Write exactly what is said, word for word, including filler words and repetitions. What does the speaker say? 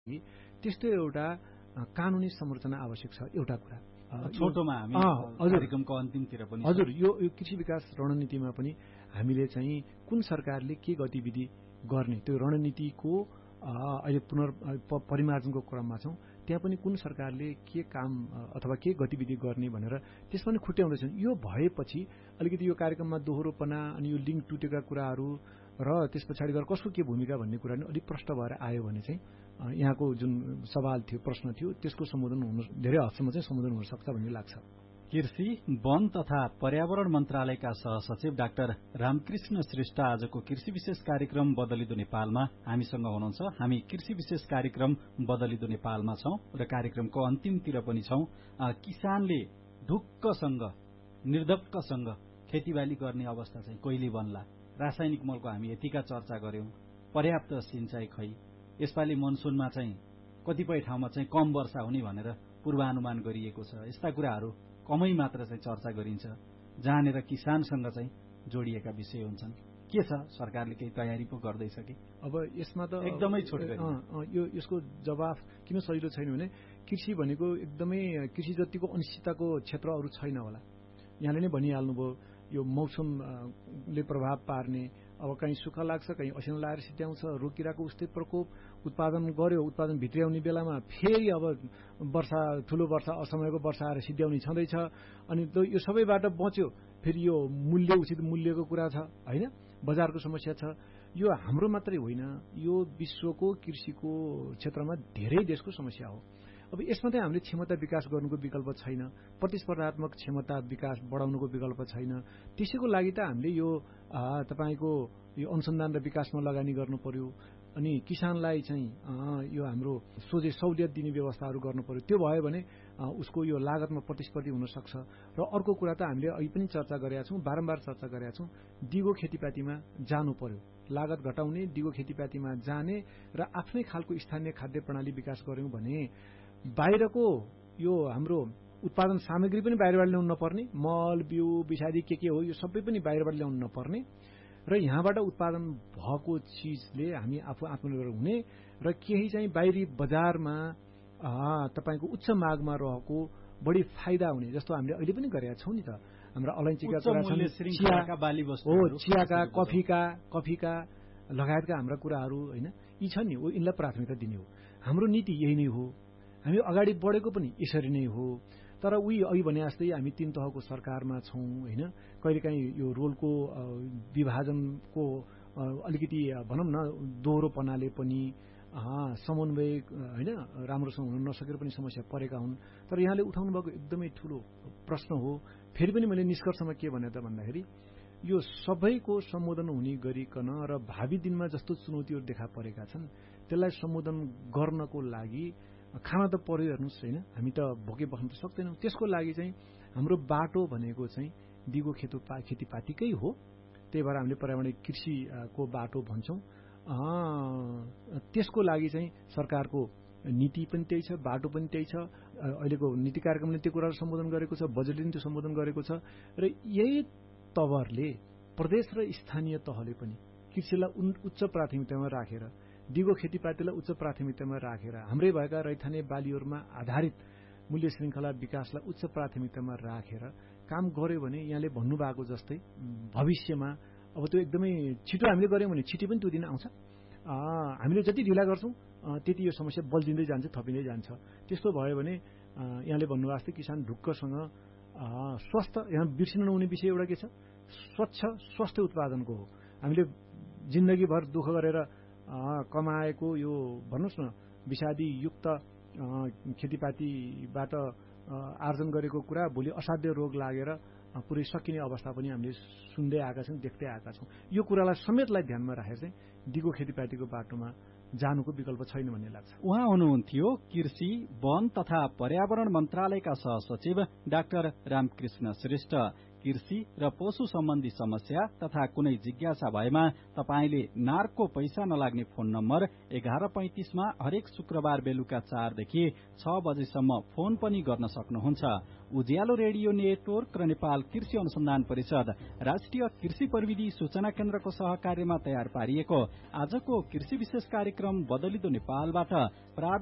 त्यस्तो एउटा कानुनी संरचना आवश्यक छ। एउटा कुरा छोटोमा हामी कार्यक्रमको अन्तिमतिर पनि हजुर यो कृषि विकास रणनीतिमा पनि हामीले चाहिँ कुन सरकारले के गतिविधि गर्ने त्यो रणनीतिको अहिले पुनर् परिमार्जनको क्रममा छौँ। त्यहाँ पनि कुन सरकारले के काम अथवा के गतिविधि गर्ने भनेर त्यसमा पनि खुट्याउँदैछन्। यो भएपछि अलिकति यो कार्यक्रममा दोहोरोपना अनि यो लिङ्क टुटेका कुराहरू र त्यस पछाडि गएर कसको के भूमिका भन्ने कुरा नि अलिक प्रष्ट भएर आयो भने चाहिँ यहाँको जुन सवाल थियो प्रश्न थियो त्यसको सम्बोधन हुन धेरै हदसम्म चाहिँ सम्बोधन हुन सक्छ भन्ने लाग्छ। कृषि वन तथा पर्यावरण मन्त्रालयका सहसचिव डाक्टर रामकृष्ण श्रेष्ठ आजको कृषि विशेष कार्यक्रम बदलिदो नेपालमा हामीसँग हुनुहुन्छ। हामी कृषि विशेष कार्यक्रम बदलिदो नेपालमा छौं र कार्यक्रमको अन्तिमतिर पनि छौं। किसानले ढुक्कसँग निर्धक्कसँग खेतीबाली गर्ने अवस्था चाहिँ कहिले बन्ला? रासायनिक मलको हामी यतिका चर्चा गर्यौं, पर्याप्त सिंचाइ खै, यसपालि मनसुनमा चाहिँ कतिपय ठाउँमा चाहिँ कम वर्षा हुने भनेर पूर्वानुमान गरिएको छ। यस्ता कुराहरू कमै मात्र चाहिँ चर्चा गरिन्छ, जहाँनिर किसानसँग चाहिँ जोडिएका विषय हुन्छन्। के छ, सरकारले केही तयारी पो गर्दैछ कि? अब यसमा त एकदमै छोटो यो यसको जवाफ किन सजिलो छैन भने कृषि भनेको एकदमै कृषि जतिको अनिश्चितताको क्षेत्र अरू छैन होला। यहाँले नै भनिहाल्नुभयो यो मौसमले प्रभाव पार्ने, अब कहीँ सुक्खा लाग्छ, कहीँ असिना लाएर सिध्याउँछ, रोकिराको उस्तै प्रकोप, उत्पादन गर्यो, उत्पादन भित्र्याउने बेलामा फेरि अब वर्षा ठुलो वर्षा असमयको वर्षा आएर सिध्याउने छँदैछ। अनि यो सबैबाट बच्यो फेरि यो मूल्य उचित मूल्यको कुरा छ होइन, बजारको समस्या छ। यो हाम्रो मात्रै होइन, यो विश्वको कृषिको क्षेत्रमा धेरै देशको समस्या हो। अब यसमा चाहिँ हामीले क्षमता विकास गर्नुको विकल्प छैन, प्रतिस्पर्धात्मक क्षमता विकास बढाउनुको विकल्प छैन। त्यसैको लागि त हामीले यो तपाईँको यो अनुसन्धान र विकासमा लगानी गर्नु पर्यो। अनि किसानलाई चाहिँ यो हाम्रो सोझे सहुलियत दिने व्यवस्थाहरू गर्नु पर्यो। त्यो भयो भने उसको यो लागतमा प्रतिस्पर्धी हुन सक्छ। र अर्को कुरा त हामीले अहिले पनि चर्चा गरेका छौँ, बारम्बार चर्चा गरेका छौँ, दिगो खेतीपातीमा जानु पर्यो। लागत घटाउने, दिगो खेतीपातीमा जाने र आफ्नै खालको स्थानीय खाद्य प्रणाली विकास गर्यौं भने बाहिरको यो हाम्रो उत्पादन सामग्री पनि बाहिरबाट ल्याउनु नपर्ने, मल बिउ विषादी के के हो यो सबै पनि बाहिरबाट ल्याउनु नपर्ने र यहाँबाट उत्पादन भएको चिजले हामी आफू आत्मनिर्भर हुने र केही चाहिँ बाहिरी बजारमा तपाईँको उच्च मागमा रहेको बढी फाइदा हुने जस्तो हामीले अहिले पनि गरेका छौँ नि त। हाम्रा अलैँचीका कुरा छन्, हो चियाका, कफीका कफीका लगायतका हाम्रा कुराहरू होइन, यी छन् नि, यिनलाई प्राथमिकता दिने हो। हाम्रो नीति यही नै हो। हामी अगाडि बढेको पनि यसरी नै हो। तर उही अघि भने जस्तै हामी तीन तहको सरकारमा छौँ होइन, कहिलेकाहीँ यो रोलको विभाजनको अलिकति भनौँ न दोहोरोपनाले पनि समन्वय होइन राम्रोसँग हुन नसकेर पनि समस्या परेका हुन्। तर यहाँले उठाउनु भएको एकदमै ठुलो प्रश्न हो। फेरि पनि मैले निष्कर्षमा के भने त भन्दाखेरि यो सबैको सम्बोधन हुने गरिकन र भावी दिनमा जस्तो चुनौतीहरू देखा परेका छन् त्यसलाई सम्बोधन गर्नको लागि खाना त पर्यो हेर्नुहोस् होइन, हामी त भोकै बस्न त सक्दैनौँ। त्यसको लागि चाहिँ हाम्रो बाटो भनेको चाहिँ दिगो खेतो खेतीपातीकै हो। त्यही भएर हामीले पर्यावरणिक कृषिको बाटो भन्छौँ। त्यसको लागि चाहिँ सरकारको नीति पनि त्यही छ, बाटो पनि त्यही छ। अहिलेको नीति कार्यक्रमले त्यो कुराहरू सम्बोधन गरेको छ, बजेटले पनि त्यो सम्बोधन गरेको छ। र यही तवरले प्रदेश र स्थानीय तहले पनि कृषिलाई उच्च प्राथमिकतामा राखेर, दिगो खेतीपातीलाई उच्च प्राथमिकतामा राखेर, हाम्रै भएका रैथाने बालीहरूमा आधारित मूल्य श्रृङ्खला विकासलाई उच्च प्राथमिकतामा राखेर काम गर्यो भने यहाँले भन्नुभएको जस्तै भविष्यमा अब त्यो एकदमै छिटो हामीले गर्यौँ भने छिटो पनि त्यो दिन आउँछ। हामीले जति ढिला गर्छौँ त्यति यो समस्या बल्झिँदै जान्छ, थपिँदै जान्छ। त्यस्तो भयो भने यहाँले भन्नुभएको जस्तै किसान ढुक्कसँग स्वस्थ, यहाँ बिर्सिनु नहुने विषय एउटा के छ, स्वच्छ स्वस्थ उत्पादनको हो। हामीले जिन्दगीभर दुःख गरेर कमाएको यो भन्नुहोस् न विषादी युक्त खेतीपातीबाट आर्जन गरेको कुरा भोलि असाध्य रोग लागेर पुरै सकिने अवस्था पनि हामीले सुन्दै आएका छौँ, देख्दै आएका छौँ। यो कुरालाई समेतलाई ध्यानमा राखेर चाहिँ दिगो खेतीपातीको बाटोमा जानुको विकल्प छैन भन्ने लाग्छ। उहाँ हुनुहुन्थ्यो कृषि वन तथा पर्यावरण मन्त्रालयका सहसचिव डाक्टर रामकृष्ण श्रेष्ठ। कृषि र पशु सम्बन्धी समस्या तथा कुनै जिज्ञासा भएमा तपाईले नार्कको पैसा नलाग्ने फोन नम्बर एघार पैंतिसमा हरेक शुक्रबार बेलुका चारदेखि छ बजेसम्म फोन पनि गर्न सक्नुहुन्छ। उज्यालो रेडियो नेटवर्क र नेपाल कृषि अनुसन्धान परिषद राष्ट्रिय कृषि प्रविधि सूचना केन्द्रको सहकार्यमा तयार पारिएको आजको कृषि विशेष कार्यक्रम बदलिदो नेपालबाट